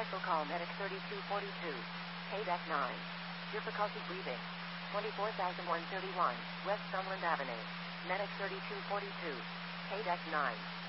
Special call Medic 3242. KDEC 9. Difficulty breathing. 24131, West Summerland Avenue. Medic 3242. KDEC 9.